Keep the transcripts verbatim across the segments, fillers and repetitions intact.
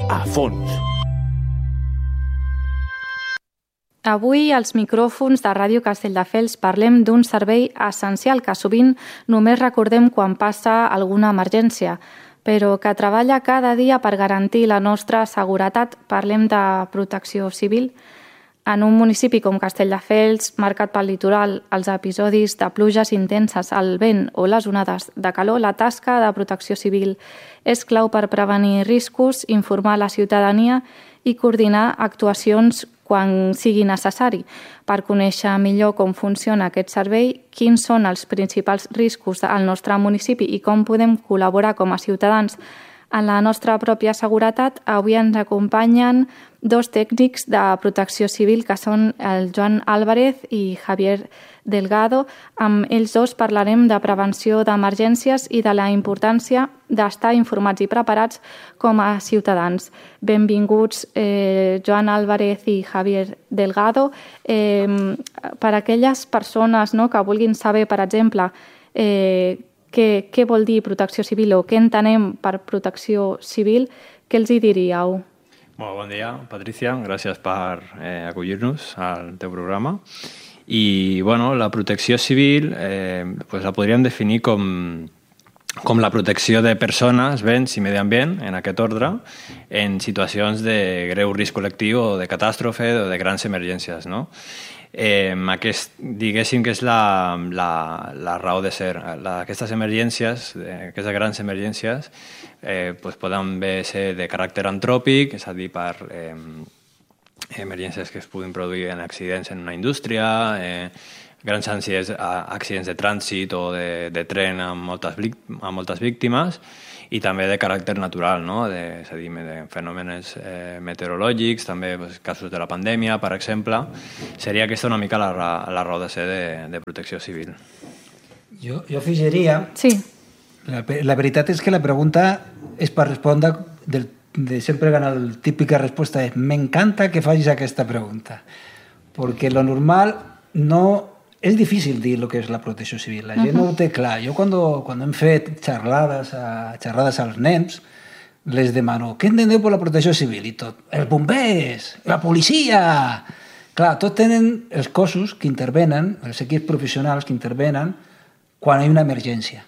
a fons. Avui, als micròfons de Ràdio Castelldefels, parlem d'un servei essencial que sovint només recordem quan passa alguna emergència, però que treballa cada dia per garantir la nostra seguretat. Parlem de protecció civil. En un municipi com Castelldefels, marcat pel litoral, els episodis de pluges intenses, el vent o les onades de calor, la tasca de protecció civil és clau per prevenir riscos, informar la ciutadania i coordinar actuacions quan sigui necessari. Per conèixer millor com funciona aquest servei, quins són els principals riscos al nostre municipi i com podem col·laborar com a ciutadans en la nostra pròpia seguretat, avui ens acompanyen dos tècnics de protecció civil, que són el Joan Álvarez i Javier Delgado. Amb ells dos parlarem de prevenció d'emergències i de la importància d'estar informats i preparats com a ciutadans. Benvinguts, eh, Joan Álvarez i Javier Delgado. Eh, per a aquelles persones, no, que vulguin saber, per exemple, eh, què, què vol dir protecció civil o què entenem per protecció civil, què els hi diríeu? Molt bon dia, Patricia. Gràcies per eh, acollir-nos al teu programa. I bueno, la protecció civil eh, pues la podríem definir com, com la protecció de persones, béns i medi ambient, en aquest ordre, en situacions de greu risc col·lectiu o de catàstrofe o de grans emergències, no? Eh, aquest, diguéssim que és la, la, la raó de ser. La, aquestes emergències, aquestes grans emergències, eh, pues poden bé ser de caràcter antròpic, és a dir, per eh, emergències que es puguin produir en accidents en una indústria, eh, grans accidents, accidents de trànsit o de, de tren amb moltes, amb moltes víctimes, i també de caràcter natural, no? de, és a dir, de fenòmens eh, meteorològics, també pues, casos de la pandèmia, per exemple. Seria aquesta una mica la, la raó de ser de, de protecció civil. Jo, jo afegiria... Sí. La, la veritat és que la pregunta és per respondre del, de sempre ganar la típica resposta és m'encanta que facis aquesta pregunta, perquè lo normal no... És difícil dir el que és la protecció civil. La gent uh-huh. no ho té clar. Jo, quan, quan hem fet xerrades, a, xerrades als nens, les demano, què entendeu per la protecció civil? I tot, els bombers, la policia... Clar, tots tenen els cossos que intervenen, els equips professionals que intervenen quan hi ha una emergència.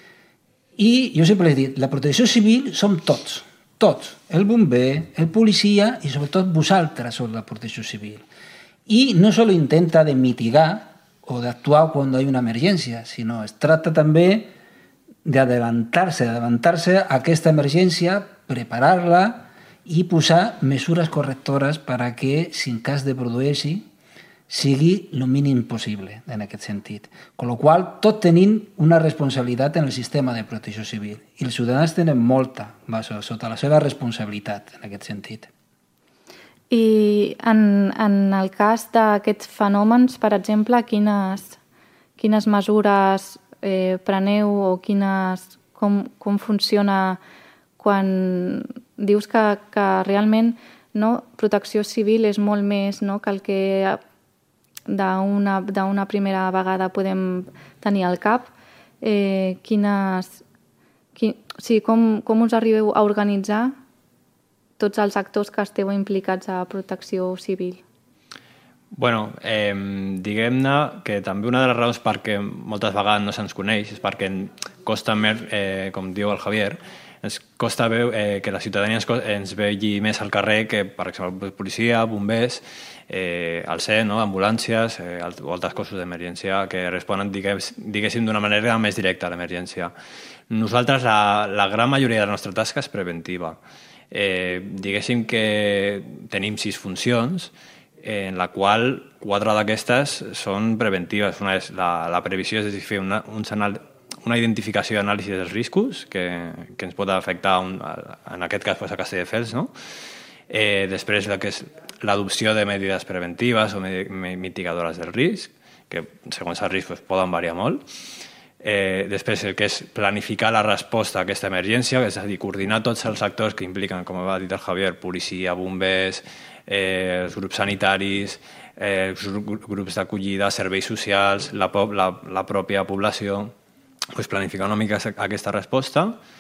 I jo sempre he dit, la protecció civil som tots, tots. El bomber, el policia i sobretot vosaltres sou la protecció civil. I no solo intenta de mitigar o d'actuar quan hi ha una emergència, sinó es tracta també d'adelantar-se, d'adelantar-se a aquesta emergència, preparar-la i posar mesures correctores per a que, si en cas de produir-s'hi, sigui el mínim possible en aquest sentit. Amb la qual cosa, tot tenim una responsabilitat en el sistema de protecció civil i els ciutadans tenen molta sota la seva responsabilitat en aquest sentit. I en, en el cas d'aquests fenòmens, per exemple, quines, quines mesures eh, preneu o quines, com, com funciona quan dius que, que realment no, protecció civil és molt més no, que el que d'una, d'una primera vegada podem tenir al cap? Eh, quines, quin, sí, com, com us arribeu a organitzar tots els actors que esteu implicats a protecció civil? Bueno, eh, diguem-ne que també una de les raons perquè moltes vegades no se'ns coneix és perquè costa més, eh, com diu el Javier, ens costa veure eh, que la ciutadania ens, ens vegi més al carrer que, per exemple, policia, bombers, eh, al C E, no? ambulàncies eh, o altres cossos d'emergència que responen, diguéssim, d'una manera més directa a l'emergència. Nosaltres, la, la gran majoria de la nostra tasca és preventiva. Eh, diguéssim que tenim sis funcions, eh, en la qual quatre d'aquestes són preventives. Una és la, la previsió, és a dir, fer una, un, una identificació i anàlisi dels riscos que, que ens pot afectar, un, en aquest cas, pues, a Castelldefels, no? Eh, després, la que és l'adopció de mesures preventives o mitigadores del risc, que segons el risc pues, poden variar molt. Eh, després el que és planificar la resposta a aquesta emergència, és a dir, coordinar tots els actors que impliquen, com ha dit el Javier, policia, bombers, eh, els grups sanitaris, eh, els grups d'acollida, serveis socials, la, la, la pròpia població, pues planificar una mica aquesta resposta.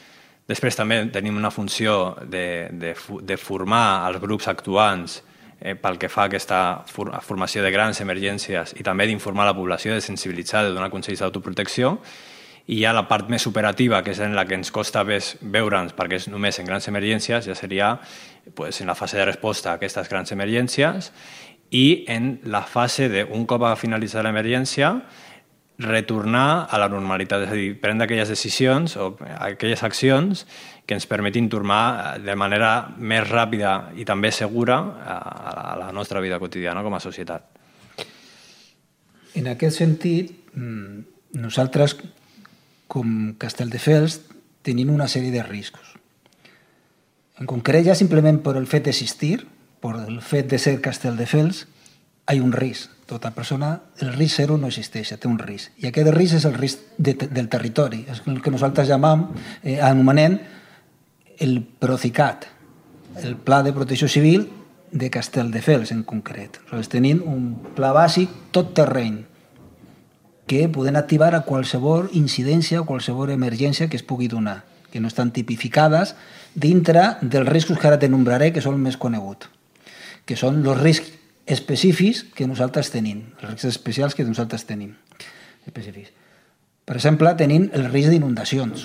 Després també tenim una funció de, de, de formar els grups actuants eh, pel que fa a aquesta for formació de grans emergències i també d'informar la població, de sensibilitzar, de donar consells d'autoprotecció. I hi ha la part més operativa, que és en la que ens costa més veure'ns, perquè és només en grans emergències, ja seria pues, en la fase de resposta a aquestes grans emergències i en la fase de, un cop ha finalitzat l'emergència, retornar a la normalitat, és a dir, prendre aquelles decisions o aquelles accions que ens permetin tornar de manera més ràpida i també segura a la nostra vida quotidiana com a societat. En aquest sentit, nosaltres, com Castelldefels, tenim una sèrie de riscos. En concret, ja simplement per el fet d'existir, per el fet de ser Castelldefels, hi ha un risc. Tota persona, el risc zero no existeix, té un risc. I aquest risc és el risc de, del territori, és el que nosaltres llamam, eh, anomenem el PROCICAT, el Pla de Protecció Civil de Castelldefels en concret. Nosaltres tenim un pla bàsic tot terreny que poden activar a qualsevol incidència o qualsevol emergència que es pugui donar, que no estan tipificades dintre dels riscos que ara t'enombraré, que són més coneguts, que són els riscs específics que nosaltres tenim, els riscs especials que nosaltres tenim. Específics. Per exemple, tenim el risc d'inundacions.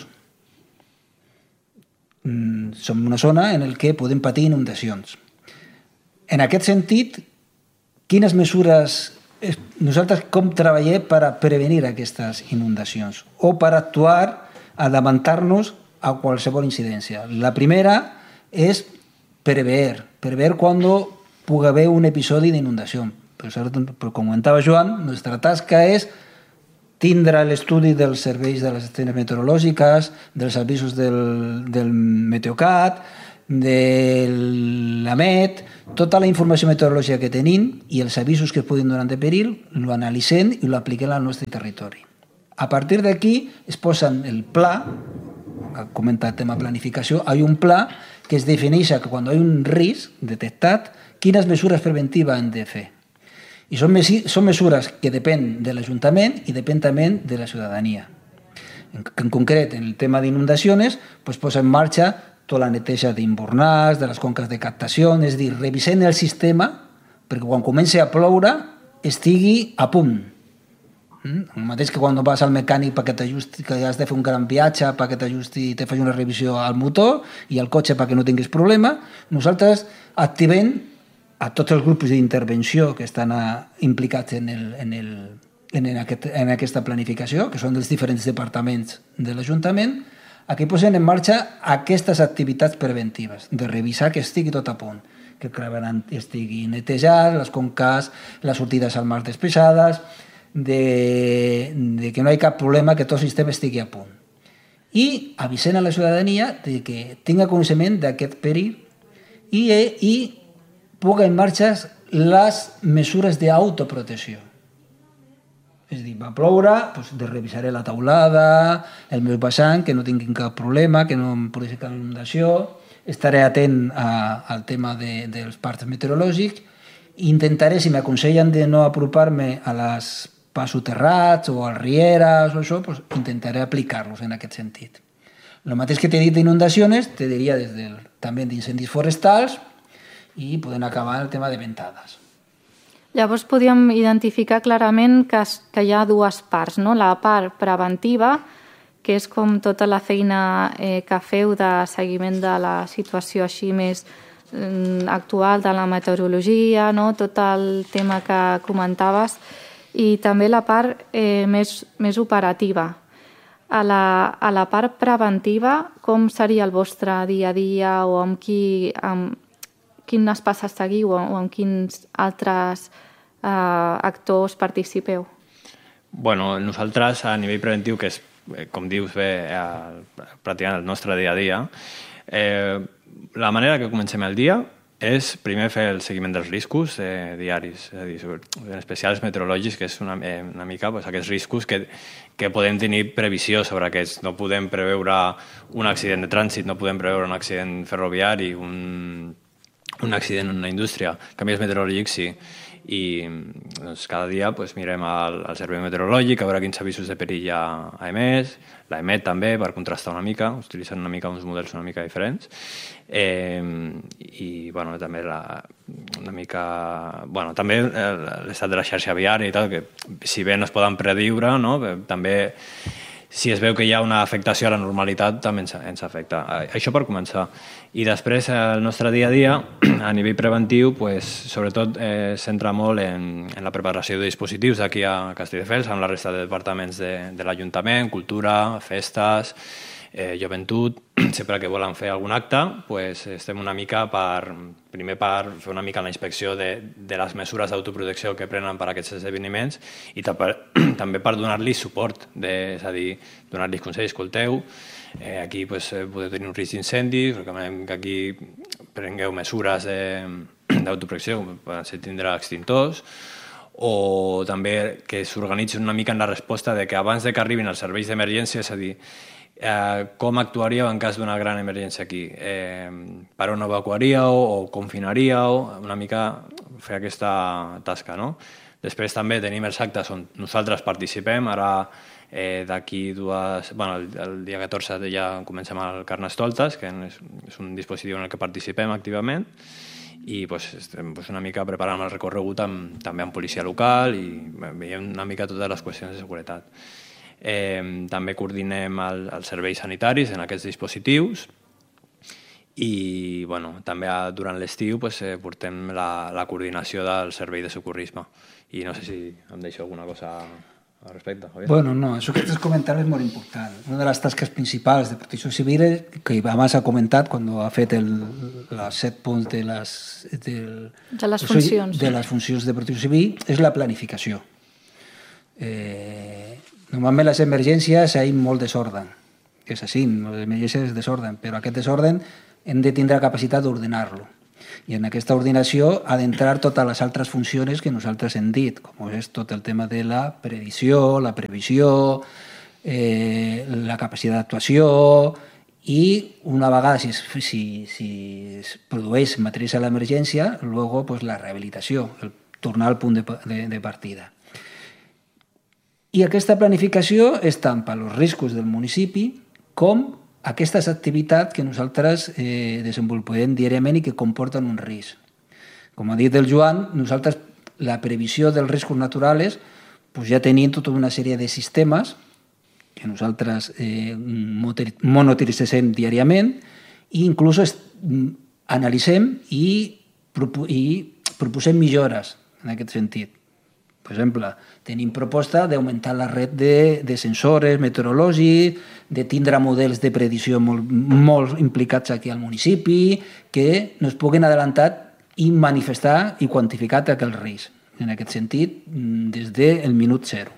Som una zona en la que podem patir inundacions. En aquest sentit, quines mesures nosaltres com treballem per a prevenir aquestes inundacions o per actuar, adelantar-nos a qualsevol incidència? La primera és prever, prever quan pugui haver un episodi d'inundació. Però, com comentava Joan, la nostra tasca és tindre l'estudi dels serveis de les estacions meteorològiques, dels avisos del, del Meteocat, de l'A M E T, tota la informació meteorològica que tenim i els avisos que es poden donar de perill, lo analitzem i lo apliquem al nostre territori. A partir d'aquí es posen el pla, comenta el tema planificació, hi ha un pla que es defineix que quan hi ha un risc detectat, quines mesures preventives hem de fer. I són, mes són mesures que depèn de l'Ajuntament i depèn també de la ciutadania. En, en concret, en el tema d'inundacions, pues, posa en marxa tota la neteja d'imbornals, de les conques de captació, és a dir, revisem el sistema perquè quan comenci a ploure estigui a punt. El mateix que quan vas al mecànic perquè t'ajusti, que has de fer un gran viatge perquè t'ajusti i te faci una revisió al motor i al cotxe perquè no tinguis problema, nosaltres activem a tots els grups d'intervenció que estan a, implicats en, el, en, el, en, aquest, en aquesta planificació, que són dels diferents departaments de l'Ajuntament, a que posen en marxa aquestes activitats preventives, de revisar que estigui tot a punt, que el clavegueram estigui netejat, les conques, les sortides al mar despejades, de, de que no hi ha cap problema, que tot el sistema estigui a punt. I avisem a la ciutadania de que tinga coneixement d'aquest perill i, i posar en marxa les mesures d'autoprotecció. És a dir, va ploure, doncs revisaré la teulada, el meu vessant, que no tinguin cap problema, que no em produeixi cap inundació, estaré atent a, al tema de, dels parcs meteorològics, i intentaré, si m'aconsellen de no apropar-me a les pas soterrats o a les rieres o això, doncs intentaré aplicar-los en aquest sentit. El mateix que t'he dit d'inundacions, te diria des del, també d'incendis forestals, i podem acabar el tema de ventades. Llavors podríem identificar clarament que, es, que hi ha dues parts, no? La part preventiva, que és com tota la feina eh, que feu de seguiment de la situació així més eh, actual de la meteorologia, no? Tot el tema que comentaves, i també la part eh, més, més operativa. A la, a la part preventiva, com seria el vostre dia a dia o amb qui... Amb, quines passes seguiu o en quins altres eh, actors participeu? Bueno, nosaltres a nivell preventiu, que és, com dius bé, eh, pràcticament el nostre dia a dia, eh, la manera que comencem el dia és primer fer el seguiment dels riscos eh, diaris, és a dir, en especial els meteorològics, que és una, eh, una mica pues, aquests riscos que, que podem tenir previsió sobre aquests. No podem preveure un accident de trànsit, no podem preveure un accident ferroviari, un... un accident en una indústria, canvis meteorològics sí. i doncs, cada dia doncs, mirem el, el servei meteorològic a veure quins avisos de perill ha, ha emès, l'ha emet també per contrastar una mica, utilitzant una mica uns models una mica diferents, eh, i bueno, també la, una mica bueno, també l'estat de la xarxa viària i tal, que si bé no es poden prediure, no? També si es veu que hi ha una afectació a la normalitat també ens, ens afecta. Això per començar. I després el nostre dia a dia, a nivell preventiu, pues, sobretot eh, centra molt en, en la preparació de dispositius d'aquí a Castelldefels, amb la resta de departaments de, de l'Ajuntament, cultura, festes, eh, joventut. Sempre que volen fer algun acte, pues, estem una mica per, primer per fer una mica la inspecció de, de les mesures d'autoprotecció que prenen per a aquests esdeveniments i també, també per donar-li suport, de, és a dir, donar-li consells, escolteu, eh, aquí pues, podeu tenir un risc d'incendi, recomanem que aquí prengueu mesures d'autoprotecció, poden ser tindre extintors, o també que s'organitzin una mica en la resposta de que abans de que arribin els serveis d'emergència, és a dir, Eh, com actuaríeu en cas d'una gran emergència aquí? Eh, per on evacuaríeu o confinaríeu? Una mica fer aquesta tasca, no? Després també tenim els actes on nosaltres participem. Ara, eh, d'aquí dues... Bueno, el, el dia catorze ja comencem el Carnestoltes, que és, és un dispositiu en el que participem activament, i pues, estem pues, una mica preparant el recorregut amb, també amb policia local i veiem una mica totes les qüestions de seguretat. Eh, també coordinem el, els serveis sanitaris en aquests dispositius i bueno, també a, durant l'estiu pues, eh, portem la, la coordinació del servei de socorrisme i no sé si em deixo alguna cosa al respecte, Javier. Bueno, no, això que estàs comentant és molt important. Una de les tasques principals de Protecció Civil, que abans ha comentat quan ha fet el, els set punts de les, del, de les funcions de les funcions de Protecció Civil, és la planificació. Eh, normalment les emergències hi ha molt desordre, que és així, les emergències és desordre, però aquest desordre hem de tindre la capacitat d'ordenar-lo. I en aquesta ordenació ha d'entrar totes les altres funcions que nosaltres hem dit, com és tot el tema de la predicció, la previsió, eh, la capacitat d'actuació i una vegada si, si, si es produeix materials a l'emergència, luego, pues, la rehabilitació, el tornar al punt de, de, de partida. I aquesta planificació és tant per als riscos del municipi com aquestes activitats que nosaltres eh, desenvolupem diàriament i que comporten un risc. Com ha dit el Joan, nosaltres la previsió dels riscos naturals pues ja tenim tota una sèrie de sistemes que nosaltres eh, monitoritzem diàriament i inclús analitzem i, i proposem millores en aquest sentit. Per exemple, tenim proposta d'augmentar la red de, de sensores meteorològics, de tindre models de predicció molt, molt implicats aquí al municipi, que nos puguen adelantar i manifestar i quantificar aquell risc. En aquest sentit, des del minut zero.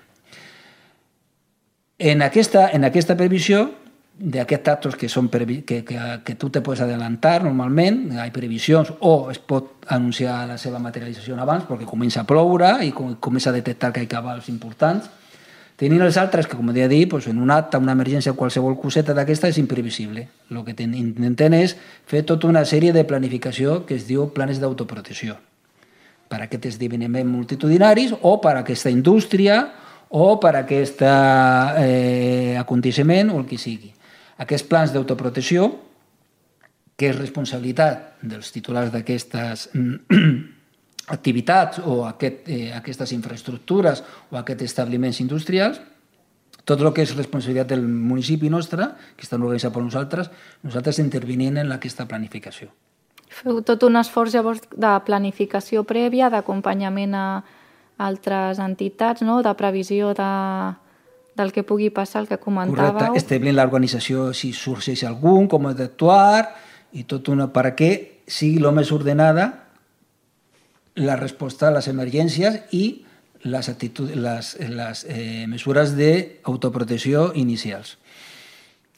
En aquesta, en aquesta previsió, d'aquests actes que, són previ, que, que, que tu te pots adelantar normalment, hi ha previsions o es pot anunciar la seva materialització abans perquè comença a ploure i com, comença a detectar que hi ha cabals importants. Tenint els altres que, com he dit, doncs en un acte, una emergència, qualsevol coseta d'aquesta és imprevisible. El que intentem és fer tota una sèrie de planificació que es diu planes d'autoprotecció per a aquests esdeveniments multitudinaris o per a aquesta indústria o per a aquest eh, aconteixement o el que sigui. Aquests plans d'autoprotecció, que és responsabilitat dels titulars d'aquestes activitats o aquest, eh, aquestes infraestructures o aquests establiments industrials, tot el que és responsabilitat del municipi nostre, que estan organitzats per nosaltres, nosaltres intervenim en aquesta planificació. Feu tot un esforç llavors de planificació prèvia, d'acompanyament a altres entitats, no? De previsió de... del que pugui passar, el que comentàveu. Correcte, establint l'organització si sorgeix algun, com ha d'actuar, i tot una, perquè sigui el més ordenada la resposta a les emergències i les, actitud, les, les eh, mesures d'autoprotecció inicials.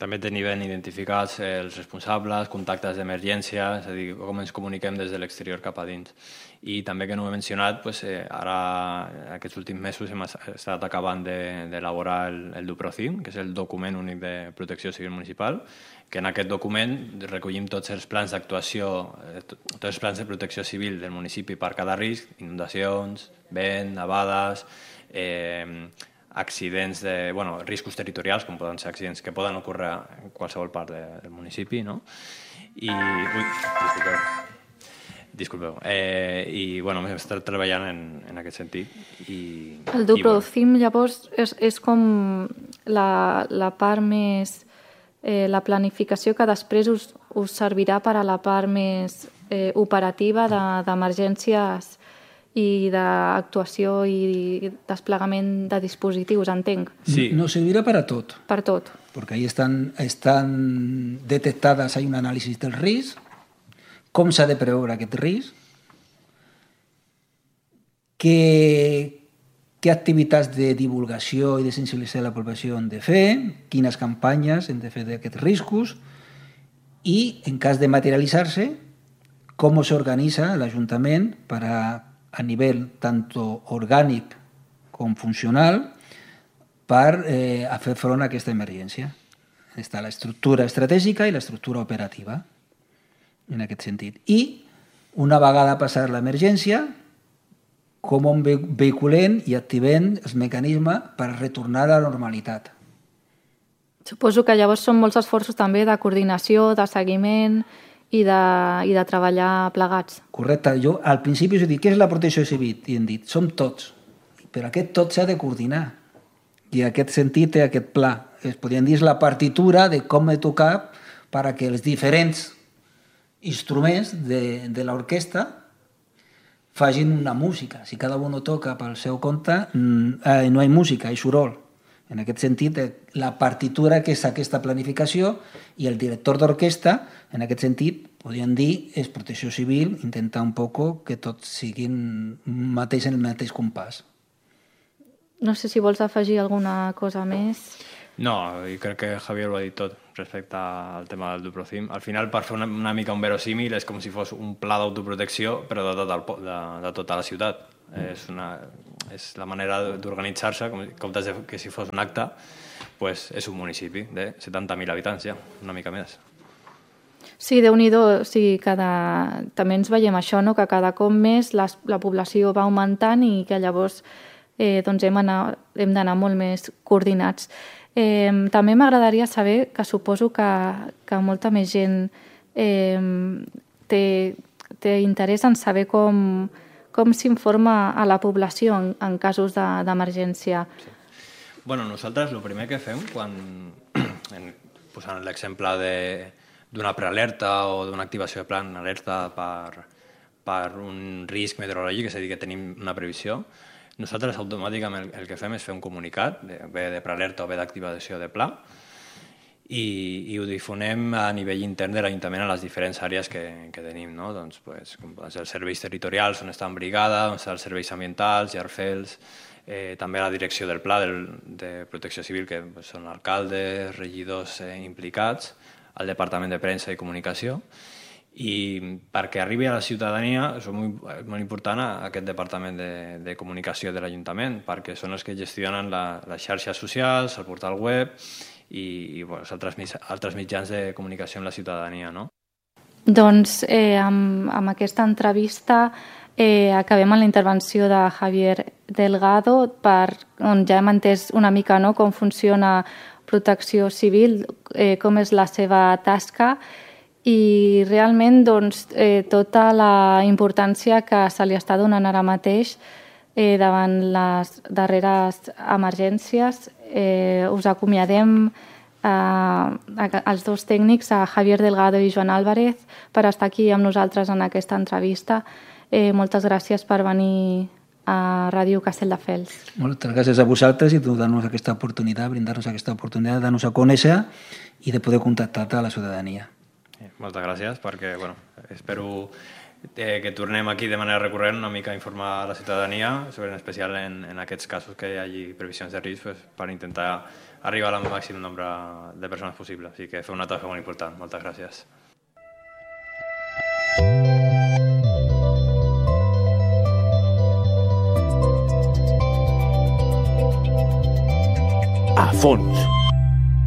També tenim ben identificats els responsables, contactes d'emergència, és a dir, com ens comuniquem des de l'exterior cap a dins. I també, que no ho he mencionat, pues, eh, ara aquests últims mesos hem estat acabant d'elaborar de, el, el DUPROCIM, que és el document únic de protecció civil municipal, que en aquest document recollim tots els plans d'actuació, tots els plans de protecció civil del municipi per cada risc, inundacions, vent, nevades, eh, accidents de, bueno, riscos territorials, com poden ser accidents que poden ocórrer en qualsevol part de, del municipi, no? I... Ui, disculpeu. Disculpeu. Eh, I, bueno, hem estat treballant en, en aquest sentit. I, el DUPROCIM, bueno. llavors, és, és com la, la part més... Eh, la planificació que després us, us servirà per a la part més eh, operativa d'emergències de, i d'actuació i desplegament de dispositius, entenc. Sí. Nos servirà per a tot. Per tot. Porque ahí están, están detectadas, hay un análisis del risc, com s'ha de preveure aquest risc, què, què activitats de divulgació i de sensibilitzar la població hem de fer, quines campanyes hem de fer d'aquests riscos i, en cas de materialitzar-se, com s'organitza l'Ajuntament per a a nivell tanto orgànic com funcional per eh, a fer front a aquesta emergència. Està l'estructura estratègica i l'estructura operativa, en aquest sentit. I, una vegada passar l'emergència, com on vehiculem i activem els mecanismes per retornar a la normalitat. Suposo que llavors són molts esforços també de coordinació, de seguiment i de, i de treballar plegats. Correcte. Jo al principi us he dit, què és la protecció civil? I hem dit, som tots. Però aquest tot s'ha de coordinar. I en aquest sentit té aquest pla. Es podríem dir la partitura de com he tocat perquè els diferents instruments de, de l'orquestra facin una música. Si cada un toca pel seu compte, eh, no hi ha música, hi ha soroll. En aquest sentit, la partitura que és aquesta planificació i el director d'orquestra, en aquest sentit, podríem dir, és protecció civil, intentar un poco que tots siguin mateix en el mateix compàs. No sé si vols afegir alguna cosa més. No, i crec que Javier ho ha dit tot respecte al tema del DUPROCIM. Al final, per fer una, una mica un verosímil, és com si fos un pla d'autoprotecció, però de, tot el, de, de tota la ciutat. Mm. És, una, és la manera d'organitzar-se, com, com de que si fos un acte, pues és un municipi de setanta mil habitants ja, una mica més. Sí, Déu-n'hi-do, o sigui, cada... també ens veiem això, no? Que cada cop més la, la població va augmentant i que llavors eh, doncs hem, anar, hem d'anar molt més coordinats. Eh, també m'agradaria saber, que suposo que, que molta més gent eh, té, té interès en saber com, com s'informa a la població en, en casos d'emergència. De, sí. Bueno, nosaltres el primer que fem, quan, en, posant l'exemple d'una prealerta o d'una activació de plan alerta per, per un risc meteorològic, és a dir, que tenim una previsió, nosaltres automàticament el, el que fem és fer un comunicat, de, bé de prealerta o bé d'activació de pla, i, i ho difonem a nivell intern de l'Ajuntament a les diferents àrees que, que tenim, no? Doncs, pues, com poden ser els serveis territorials, on està en brigada, on estan els serveis ambientals, Jarfels, eh, també la direcció del pla del, de protecció civil, que pues, són alcaldes, regidors eh, implicats, el Departament de Premsa i Comunicació, i perquè arribi a la ciutadania és molt, molt important aquest departament de, de comunicació de l'Ajuntament, perquè són els que gestionen la, les xarxes socials, el portal web i, i bueno, els altres, altres mitjans de comunicació amb la ciutadania, no? Doncs eh, amb, amb aquesta entrevista eh, acabem amb la intervenció de Javier Delgado, per, on ja hem entès una mica, no?, com funciona Protecció Civil, eh, com és la seva tasca, i realment doncs, eh, tota la importància que se li està donant ara mateix eh, davant les darreres emergències. Eh, us acomiadem eh, als dos tècnics, a Javier Delgado i Joan Álvarez, per estar aquí amb nosaltres en aquesta entrevista. Eh, moltes gràcies per venir a Ràdio Castelldefels. Moltes gràcies a vosaltres i donar-nos aquesta oportunitat, brindar-nos aquesta oportunitat de donar-nos a conèixer i de poder contactar a la ciutadania. Moltes gràcies, perquè bueno, espero eh, que tornem aquí de manera recurrent una mica a informar la ciutadania, sobre en especial en, en aquests casos que hi hagi previsions de risc, pues, per intentar arribar al màxim nombre de persones possible. Així que feu una tasca molt important. Moltes gràcies. A fons.